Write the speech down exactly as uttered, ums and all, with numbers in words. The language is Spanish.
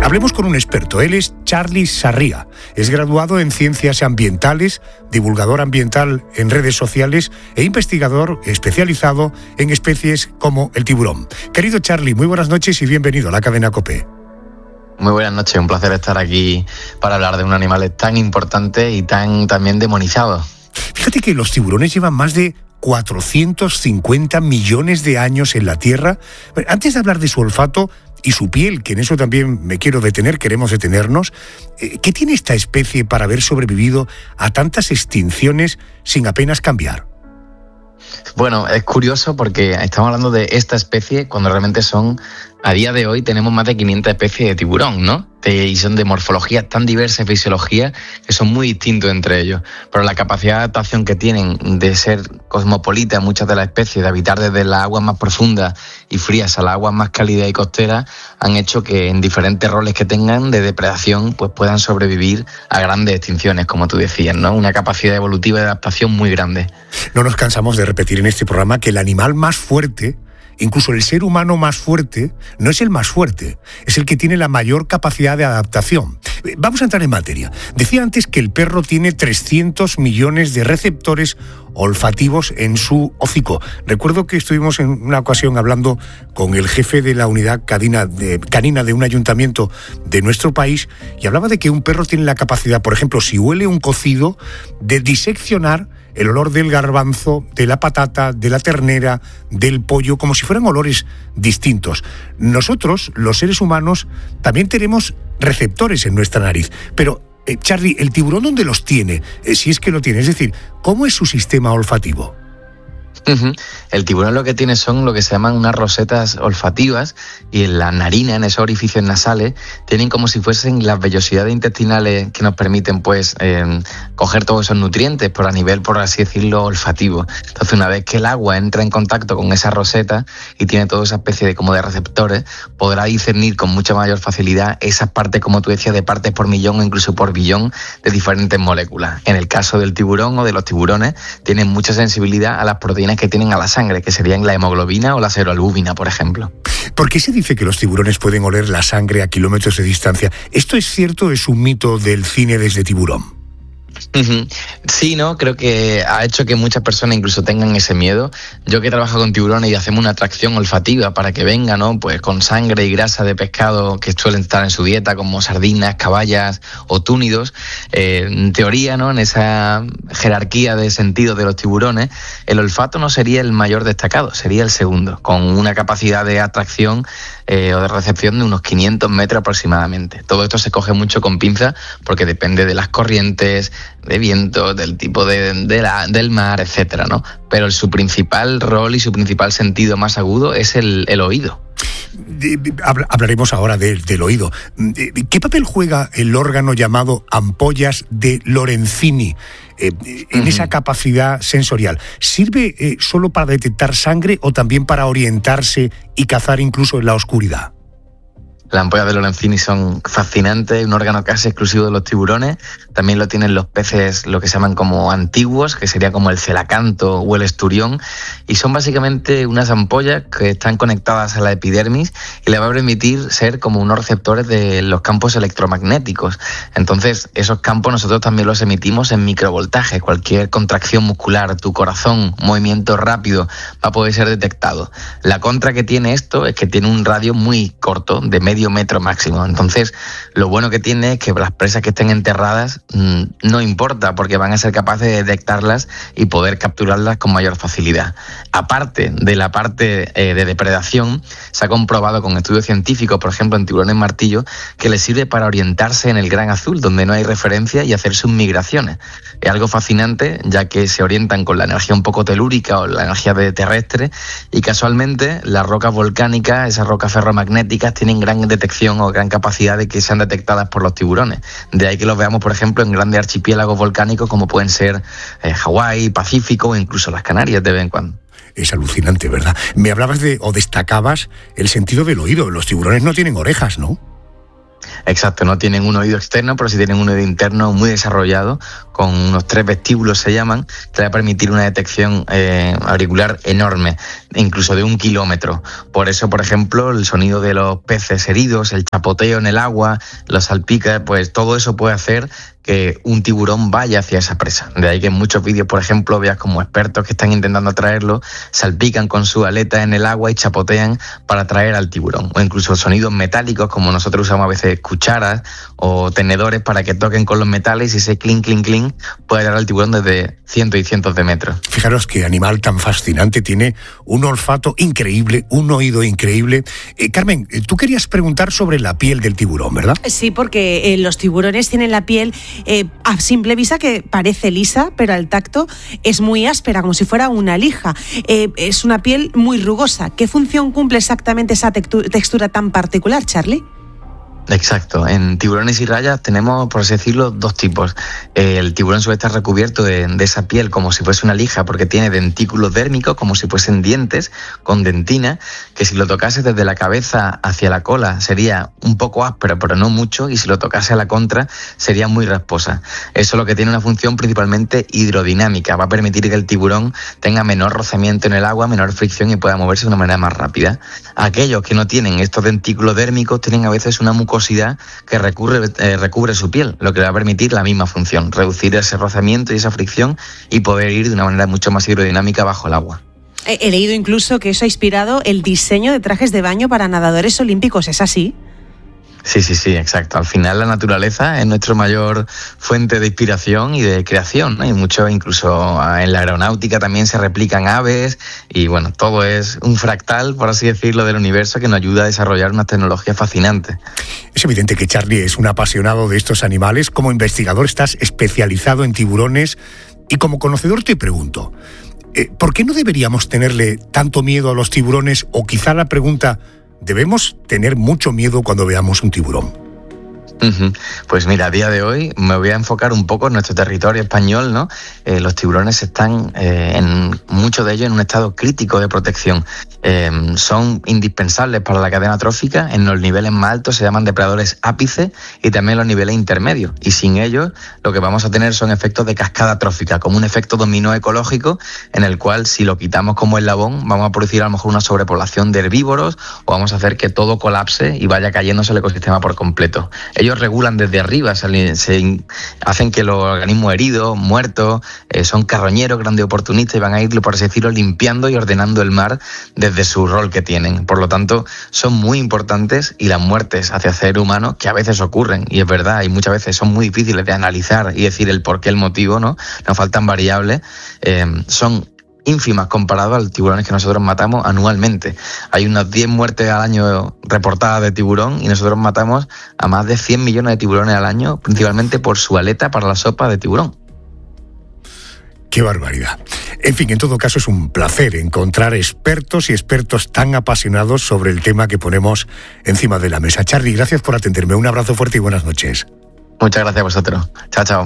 Hablemos con un experto. Él es Charly Sarria. Es graduado en Ciencias Ambientales, divulgador ambiental en redes sociales e investigador especializado en especies como el tiburón. Querido Charly, muy buenas noches y bienvenido a la cadena COPE. Muy buenas noches, un placer estar aquí para hablar de un animal tan importante y tan también demonizado. Fíjate que los tiburones llevan más de cuatrocientos cincuenta millones de años en la Tierra. Antes de hablar de su olfato y su piel, que en eso también me quiero detener, queremos detenernos, ¿qué tiene esta especie para haber sobrevivido a tantas extinciones sin apenas cambiar? Bueno, es curioso porque estamos hablando de esta especie cuando realmente son, a día de hoy tenemos más de quinientas especies de tiburón, ¿no? De, y son de morfologías tan diversas y fisiologías que son muy distintos entre ellos. Pero la capacidad de adaptación que tienen de ser cosmopolitas muchas de las especies, de habitar desde las aguas más profundas y frías a las aguas más cálidas y costeras, han hecho que en diferentes roles que tengan de depredación pues puedan sobrevivir a grandes extinciones, como tú decías, ¿no? Una capacidad evolutiva de adaptación muy grande. No nos cansamos de repetir en este programa que el animal más fuerte, incluso el ser humano más fuerte, no es el más fuerte, es el que tiene la mayor capacidad de adaptación. Vamos a entrar en materia. Decía antes que el perro tiene trescientos millones de receptores olfativos en su hocico. Recuerdo que estuvimos en una ocasión hablando con el jefe de la unidad canina de, canina de un ayuntamiento de nuestro país y hablaba de que un perro tiene la capacidad, por ejemplo, si huele un cocido, de diseccionar el olor del garbanzo, de la patata, de la ternera, del pollo, como si fueran olores distintos. Nosotros, los seres humanos, también tenemos receptores en nuestra nariz. Pero, eh, Charly, ¿el tiburón dónde los tiene? Eh, si es que lo tiene. Es decir, ¿cómo es su sistema olfativo? Uh-huh. El tiburón lo que tiene son lo que se llaman unas rosetas olfativas y en la narina, en esos orificios nasales, tienen como si fuesen las vellosidades intestinales que nos permiten pues eh, coger todos esos nutrientes por a nivel, por así decirlo, olfativo. Entonces, una vez que el agua entra en contacto con esa roseta y tiene toda esa especie de como de receptores, podrá discernir con mucha mayor facilidad esas partes, como tú decías, de partes por millón o incluso por billón de diferentes moléculas. En el caso del tiburón o de los tiburones, tienen mucha sensibilidad a las proteínas que tienen a la sangre, que serían la hemoglobina o la seroalbúmina, por ejemplo. ¿Por qué se dice que los tiburones pueden oler la sangre a kilómetros de distancia? ¿Esto es cierto o es un mito del cine desde Tiburón? Uh-huh. Sí, ¿no? Creo que ha hecho que muchas personas incluso tengan ese miedo. Yo que trabajo con tiburones y hacemos una atracción olfativa para que vengan, ¿no? Pues con sangre y grasa de pescado que suelen estar en su dieta, como sardinas, caballas o túnidos. Eh, en teoría, ¿no? En esa jerarquía de sentido de los tiburones, el olfato no sería el mayor destacado, sería el segundo, con una capacidad de atracción eh, o de recepción de unos quinientos metros aproximadamente. Todo esto se coge mucho con pinza porque depende de las corrientes, de viento, del tipo de, de la, del mar, etcétera, ¿no? Pero su principal rol y su principal sentido más agudo es el, el oído. Hablaremos ahora de, del oído. ¿Qué papel juega el órgano llamado ampollas de Lorenzini eh, en uh-huh. esa capacidad sensorial? ¿Sirve eh, solo para detectar sangre o también para orientarse y cazar incluso en la oscuridad? Las ampollas de Lorenzini son fascinantes, un órgano casi exclusivo de los tiburones. También lo tienen los peces, lo que se llaman como antiguos, que sería como el celacanto o el esturión. Y son básicamente unas ampollas que están conectadas a la epidermis y le va a permitir ser como unos receptores de los campos electromagnéticos. Entonces, esos campos nosotros también los emitimos en microvoltaje. Cualquier contracción muscular, tu corazón, movimiento rápido, va a poder ser detectado. La contra que tiene esto es que tiene un radio muy corto, de medio metro máximo. Entonces, lo bueno que tiene es que las presas que estén enterradas mmm, no importa, porque van a ser capaces de detectarlas y poder capturarlas con mayor facilidad. Aparte de la parte eh, de depredación, se ha comprobado con estudios científicos, por ejemplo en tiburones martillo, que les sirve para orientarse en el gran azul, donde no hay referencia, y hacer sus migraciones. Es algo fascinante, ya que se orientan con la energía un poco telúrica o la energía de terrestre, y casualmente las rocas volcánicas, esas rocas ferromagnéticas, tienen gran detección o gran capacidad de que sean detectadas por los tiburones. De ahí que los veamos, por ejemplo, en grandes archipiélagos volcánicos como pueden ser eh, Hawái, Pacífico o incluso las Canarias de vez en cuando. Es alucinante, ¿verdad? Me hablabas de, o destacabas, el sentido del oído. Los tiburones no tienen orejas, ¿no? Exacto, no tienen un oído externo, pero sí tienen un oído interno muy desarrollado, con unos tres vestíbulos se llaman, que le va a permitir una detección eh, auricular enorme, incluso de un kilómetro. Por eso, por ejemplo, el sonido de los peces heridos, el chapoteo en el agua, los salpica, pues todo eso puede hacer que un tiburón vaya hacia esa presa. De ahí que en muchos vídeos, por ejemplo, veas como expertos que están intentando atraerlo, salpican con su aleta en el agua y chapotean para atraer al tiburón. O incluso sonidos metálicos, como nosotros usamos a veces cucharas o tenedores para que toquen con los metales, y ese clink, clink, clink puede llegar al tiburón desde cientos y cientos de metros. Fijaros qué animal tan fascinante, tiene un olfato increíble, un oído increíble. Eh, Carmen, tú querías preguntar sobre la piel del tiburón, ¿verdad? Sí, porque eh, los tiburones tienen la piel eh, a simple vista que parece lisa, pero al tacto es muy áspera, como si fuera una lija. Eh, es una piel muy rugosa. ¿Qué función cumple exactamente esa textu- textura tan particular, Charlie? Exacto. En tiburones y rayas tenemos, por así decirlo, dos tipos. El tiburón suele estar recubierto de, de esa piel como si fuese una lija, porque tiene dentículos dérmicos, como si fuesen dientes con dentina, que si lo tocase desde la cabeza hacia la cola sería un poco áspero, pero no mucho, y si lo tocase a la contra sería muy rasposa. Eso es lo que tiene una función principalmente hidrodinámica. Va a permitir que el tiburón tenga menor rozamiento en el agua, menor fricción y pueda moverse de una manera más rápida. Aquellos que no tienen estos dentículos dérmicos tienen a veces una mucosidad que recurre, eh, recubre su piel, lo que le va a permitir la misma función, reducir ese rozamiento y esa fricción y poder ir de una manera mucho más hidrodinámica bajo el agua. He leído incluso que eso ha inspirado el diseño de trajes de baño para nadadores olímpicos, ¿es así? Sí, sí, sí, exacto. Al final la naturaleza es nuestra mayor fuente de inspiración y de creación, ¿no? Y mucho, incluso en la aeronáutica también se replican aves y bueno, todo es un fractal, por así decirlo, del universo que nos ayuda a desarrollar una tecnología fascinante. Es evidente que Charlie es un apasionado de estos animales. Como investigador estás especializado en tiburones y como conocedor te pregunto, ¿por qué no deberíamos tenerle tanto miedo a los tiburones? O quizá la pregunta, ¿debemos tener mucho miedo cuando veamos un tiburón? Uh-huh. Pues mira, a día de hoy me voy a enfocar un poco en nuestro territorio español, ¿no? Eh, los tiburones están, eh, en muchos de ellos, en un estado crítico de protección. Eh, son indispensables para la cadena trófica. En los niveles más altos se llaman depredadores ápice y también los niveles intermedios. Y sin ellos, lo que vamos a tener son efectos de cascada trófica, como un efecto dominó ecológico, en el cual, si lo quitamos como eslabón, vamos a producir a lo mejor una sobrepoblación de herbívoros o vamos a hacer que todo colapse y vaya cayéndose el ecosistema por completo. Ellos Ellos regulan desde arriba, se, se hacen que los organismos heridos, muertos, eh, son carroñeros, grandes oportunistas y van a ir, por así decirlo, limpiando y ordenando el mar desde su rol que tienen. Por lo tanto, son muy importantes y las muertes hacia seres humanos, que a veces ocurren, y es verdad, y muchas veces son muy difíciles de analizar y decir el por qué, el motivo, ¿no? Nos faltan variables, eh, son ínfimas comparado a los tiburones que nosotros matamos anualmente. Hay unas diez muertes al año reportadas de tiburón y nosotros matamos a más de cien millones de tiburones al año, principalmente por su aleta para la sopa de tiburón. ¡Qué barbaridad! En fin, en todo caso es un placer encontrar expertos y expertos tan apasionados sobre el tema que ponemos encima de la mesa. Charlie, gracias por atenderme. Un abrazo fuerte y buenas noches. Muchas gracias a vosotros. Chao, chao.